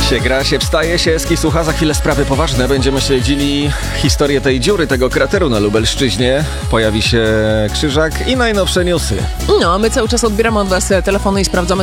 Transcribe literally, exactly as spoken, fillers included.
się gra, się wstaje, się eski słucha. Za chwilę sprawy poważne. Będziemy śledzili historię tej dziury, tego krateru na Lubelszczyźnie. Pojawi się Krzyżak i najnowsze newsy. No, a my cały czas odbieramy od was telefony i sprawdzamy,